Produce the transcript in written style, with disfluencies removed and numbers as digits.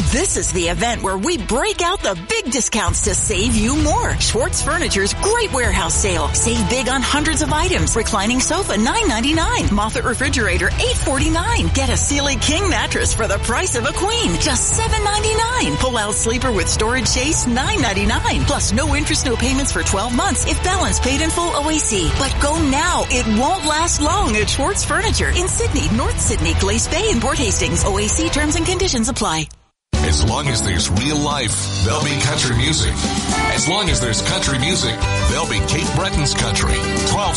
This is the event where we break out the big discounts to save you more. Schwartz Furniture's Great Warehouse Sale. Save big on hundreds of items. Reclining sofa, $9.99. Moffett refrigerator, $8.49. Get a Sealy King mattress for the price of a queen, just $7.99. Pull-out sleeper with storage chase, $9.99. Plus no interest, no payments for 12 months if balance paid in full OAC. But go now. It won't last long at Schwartz Furniture in Sydney, North Sydney, Glace Bay, and Port Hastings. OAC terms and conditions apply. As long as there's real life, there'll be country music. As long as there's country music, there'll be Kate Bretton's Country. 12